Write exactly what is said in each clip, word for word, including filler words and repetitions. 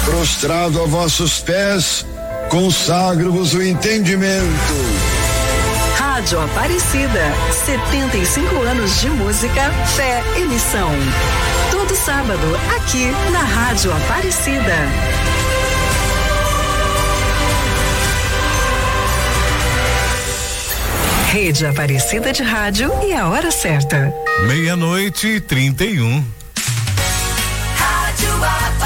prostrado a vossos pés, consagro-vos o entendimento. Rádio Aparecida, setenta e cinco anos de música, fé e missão. Todo sábado, aqui na Rádio Aparecida. Rede Aparecida de Rádio e a hora certa. Meia-noite e trinta e um. Rádio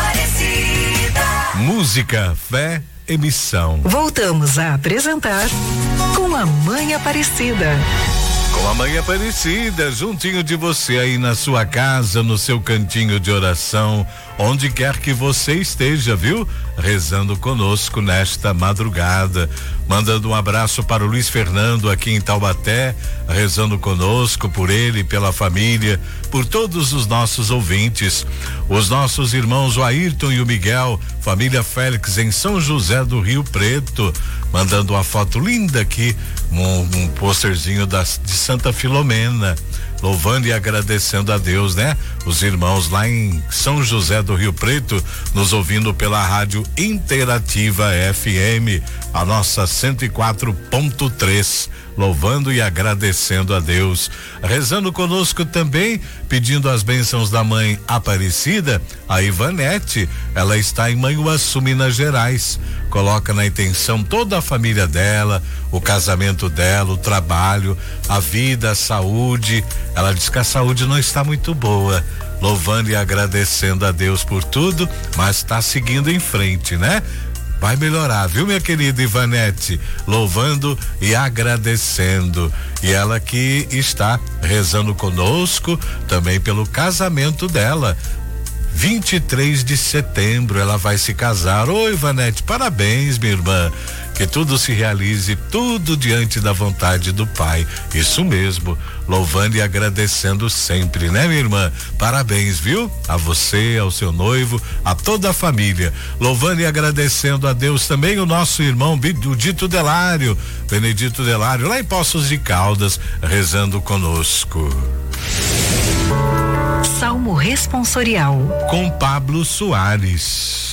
Aparecida. Música, fé e missão. Voltamos a apresentar Com a Mãe Aparecida. Com a Mãe Aparecida, juntinho de você aí na sua casa, no seu cantinho de oração, onde quer que você esteja, viu? Rezando conosco nesta madrugada. Mandando um abraço para o Luiz Fernando aqui em Taubaté, rezando conosco, por ele, pela família, por todos os nossos ouvintes. Os nossos irmãos o Ayrton e o Miguel, família Félix em São José do Rio Preto, mandando uma foto linda aqui, um, um posterzinho das, de Santa Filomena, louvando e agradecendo a Deus, né? Os irmãos lá em São José do Rio Preto, nos ouvindo pela rádio Interativa F M, a nossa cento e quatro ponto três, louvando e agradecendo a Deus. Rezando conosco também, pedindo as bênçãos da Mãe Aparecida, a Ivanete, ela está em Manhuaçu, Minas Gerais. Coloca na intenção toda a família dela, o casamento dela, o trabalho, a vida, a saúde. Ela diz que a saúde não está muito boa, louvando e agradecendo a Deus por tudo, mas está seguindo em frente, né? Vai melhorar, viu, minha querida Ivanete? Louvando e agradecendo. E ela que está rezando conosco também pelo casamento dela. vinte e três de setembro ela vai se casar. Oi, Ivanete, parabéns, minha irmã. Que tudo se realize, tudo diante da vontade do Pai. Isso mesmo, louvando e agradecendo sempre, né, minha irmã? Parabéns, viu? A você, ao seu noivo, a toda a família. Louvando e agradecendo a Deus também o nosso irmão Benedito Delário, Benedito Delário, lá em Poços de Caldas, rezando conosco. Salmo responsorial. Com Pablo Soares.